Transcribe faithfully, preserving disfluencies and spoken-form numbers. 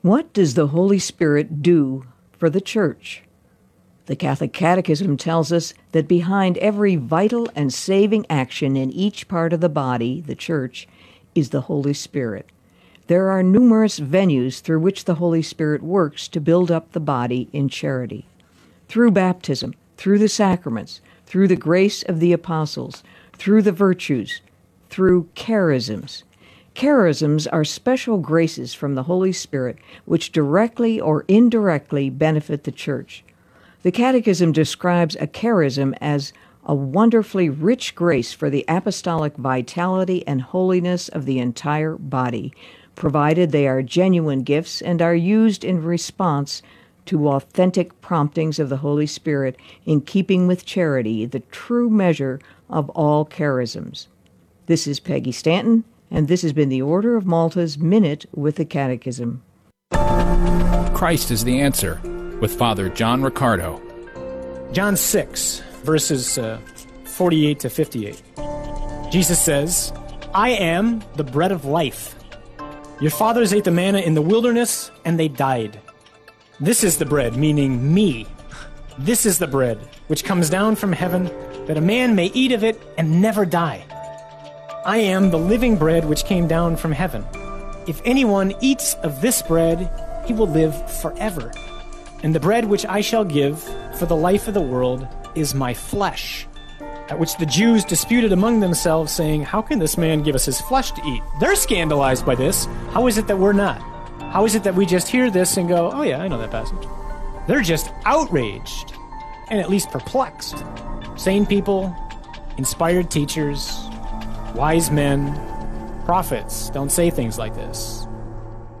What does the Holy Spirit do for the church? The Catholic Catechism tells us that behind every vital and saving action in each part of the body, the church, is the Holy Spirit. There are numerous venues through which the Holy Spirit works to build up the body in charity. Through baptism, through the sacraments, through the grace of the apostles, through the virtues, through charisms. Charisms are special graces from the Holy Spirit which directly or indirectly benefit the church. The Catechism describes a charism as a wonderfully rich grace for the apostolic vitality and holiness of the entire body, provided they are genuine gifts and are used in response to authentic promptings of the Holy Spirit in keeping with charity, the true measure of all charisms. This is Peggy Stanton, and this has been the Order of Malta's Minute with the Catechism. Christ is the Answer, with Father John Riccardo. John six, verses uh, forty-eight to fifty-eight. Jesus says, I am the bread of life. Your fathers ate the manna in the wilderness, and they died. This is the bread, meaning me. This is the bread which comes down from heaven, that a man may eat of it and never die. I am the living bread which came down from heaven. If anyone eats of this bread, he will live forever. And the bread which I shall give for the life of the world is my flesh. At which the Jews disputed among themselves, saying, how can this man give us his flesh to eat? They're scandalized by this. How is it that we're not? How is it that we just hear this and go, oh yeah, I know that passage? They're just outraged and at least perplexed. Sane people, inspired teachers, wise men, prophets don't say things like this.